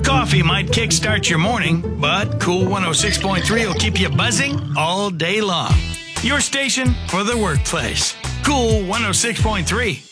of coffee might kickstart your morning, but Cool 106.3 will keep you buzzing all day long. Your station for the workplace. Cool 106.3.